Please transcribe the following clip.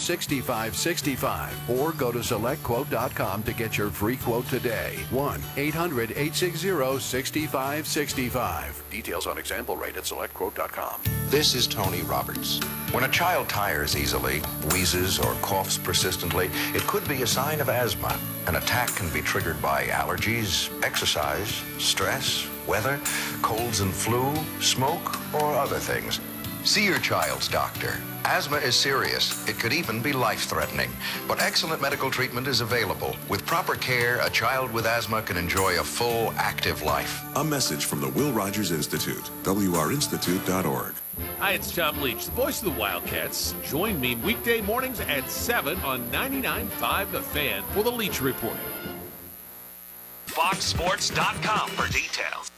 1-800-860-6565 or go to selectquote.com to get your free quote today. 1-800-860-6565. Details on example rate at selectquote.com. This is Tony Roberts. When a child tires easily, wheezes, or coughs persistently, it could be a sign of asthma. An attack can be triggered by allergies, exercise, stress, weather, colds and flu, smoke, or other things. See your child's doctor. Asthma is serious. It could even be life-threatening. But excellent medical treatment is available. With proper care, a child with asthma can enjoy a full, active life. A message from the Will Rogers Institute, wrinstitute.org. Hi, it's Tom Leach, the voice of the Wildcats. Join me weekday mornings at 7 on 99.5 The Fan for the Leach Report. FoxSports.com for details.